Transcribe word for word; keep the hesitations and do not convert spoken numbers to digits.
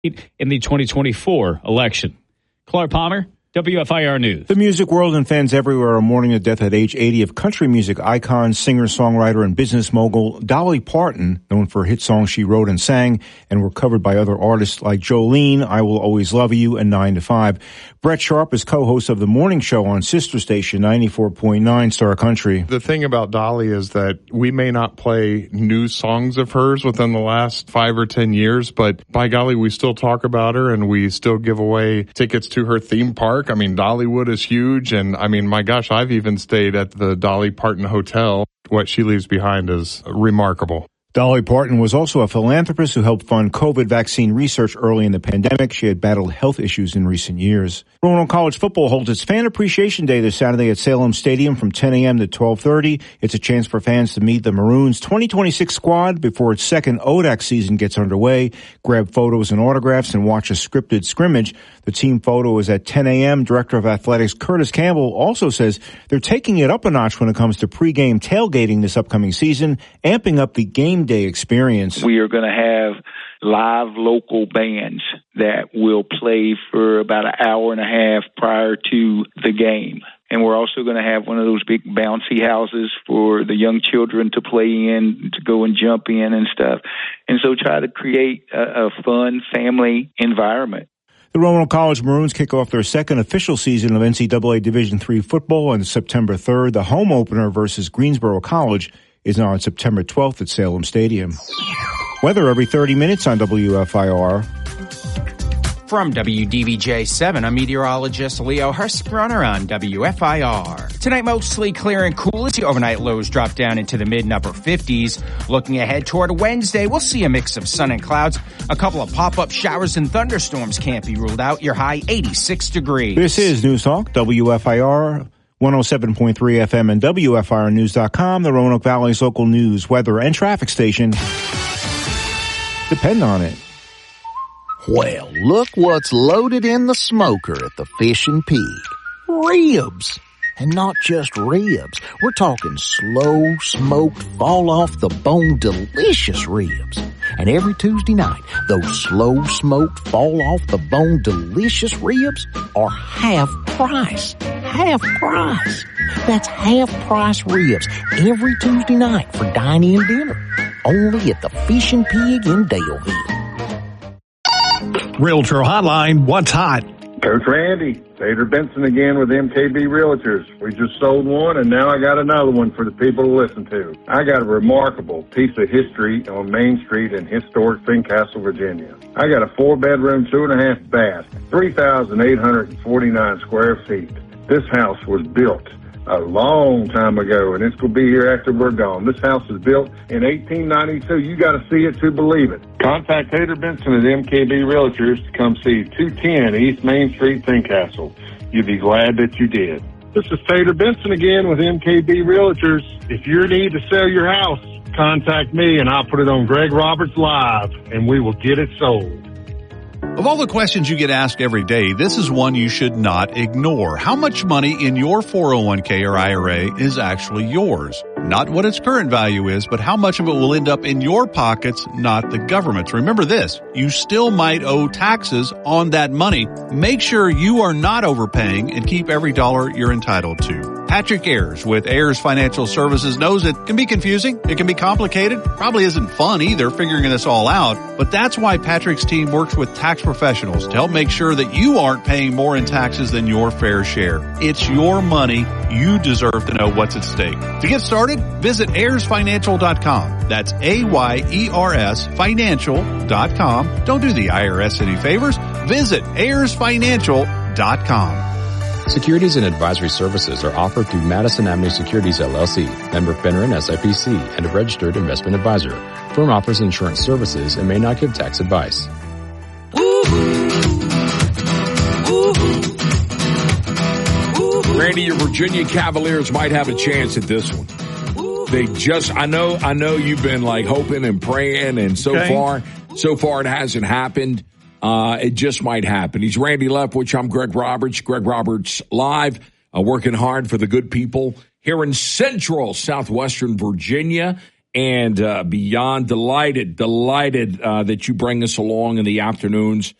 in the twenty twenty-four election. Clark Palmer, W F I R News. The music world and fans everywhere are mourning the death at age eighty of country music icon, singer, songwriter, and business mogul Dolly Parton, known for hit songs she wrote and sang and were covered by other artists like Jolene, I Will Always Love You, and nine to five. Brett Sharp is co-host of the morning show on sister station ninety-four point nine Star Country. The thing about Dolly is that we may not play new songs of hers within the last five or ten years, but by golly, we still talk about her and we still give away tickets to her theme park. I mean, Dollywood is huge, and I mean, my gosh, I've even stayed at the Dolly Parton Hotel. What she leaves behind is remarkable. Dolly Parton was also a philanthropist who helped fund COVID vaccine research early in the pandemic. She had battled health issues in recent years. Roanoke College football holds its Fan Appreciation Day this Saturday at Salem Stadium from ten a.m. to twelve thirty. It's a chance for fans to meet the Maroons' twenty twenty-six squad before its second O D A C season gets underway, grab photos and autographs, and watch a scripted scrimmage. The team photo is at ten a.m. Director of Athletics Curtis Campbell also says they're taking it up a notch when it comes to pregame tailgating this upcoming season, amping up the game day experience. We are going to have live local bands that will play for about an hour and a half prior to the game. And we're also going to have one of those big bouncy houses for the young children to play in, to go and jump in and stuff. And so try to create a, a fun family environment. The Roanoke College Maroons kick off their second official season of N C double A Division three football on September third. The home opener versus Greensboro College is now on September twelfth at Salem Stadium. Weather every thirty minutes on W F I R. From W D V J seven, I'm meteorologist Leo Hurst-Runner on W F I R. Tonight, mostly clear and cool as the overnight lows drop down into the mid and upper fifties. Looking ahead toward Wednesday, we'll see a mix of sun and clouds. A couple of pop-up showers and thunderstorms can't be ruled out. Your high eighty-six degrees. This is News Talk, W F I R. one oh seven point three F M and W F I R news dot com, the Roanoke Valley's local news, weather, and traffic station. Depend on it. Well, look what's loaded in the smoker at the Fish and Pig. Ribs. And not just ribs. We're talking slow smoked, fall off the bone, delicious ribs. And every Tuesday night, those slow smoked, fall off the bone, delicious ribs are half price. Half price. That's half price ribs every Tuesday night for dine-in dinner. Only at the Fish and Pig in Daleville. Realtor Hotline, what's hot? Coach Randy, Tater Benson again with M K B Realtors. We just sold one, and now I got another one for the people to listen to. I got a remarkable piece of history on Main Street in historic Fincastle, Virginia. I got a four-bedroom, two-and-a-half bath, three thousand eight hundred forty-nine square feet. This house was built a long time ago, and it's going to be here after we're gone. This house was built in eighteen ninety-two. You got to see it to believe it. Contact Tater Benson at M K B Realtors to come see two ten East Main Street, Fincastle. You'll be glad that you did. This is Tater Benson again with M K B Realtors. If you need to sell your house, contact me, and I'll put it on Greg Roberts Live, and we will get it sold. Of all the questions you get asked every day, this is one you should not ignore. How much money in your four oh one k or I R A is actually yours? Not what its current value is, but how much of it will end up in your pockets, not the government's. Remember this, you still might owe taxes on that money. Make sure you are not overpaying and keep every dollar you're entitled to. Patrick Ayers with Ayers Financial Services knows it can be confusing. It can be complicated. Probably isn't fun either figuring this all out. But that's why Patrick's team works with tax professionals to help make sure that you aren't paying more in taxes than your fair share. It's your money. You deserve to know what's at stake. To get started, visit ayers financial dot com. That's A Y E R S financial dot com. Don't do the I R S any favors. Visit ayers financial dot com. Securities and advisory services are offered through Madison Avenue Securities, L L C, member FINRA S I P C, and a registered investment advisor. Firm offers insurance services and may not give tax advice. Randy, your Virginia Cavaliers might have a chance at this one. They just, I know, I know you've been like hoping and praying, and so okay. far, so far it hasn't happened. Uh, it just might happen. He's Randy Leftwich. I'm Greg Roberts. Greg Roberts Live, uh, working hard for the good people here in central southwestern Virginia. and uh, beyond delighted, delighted uh, that you bring us along in the afternoons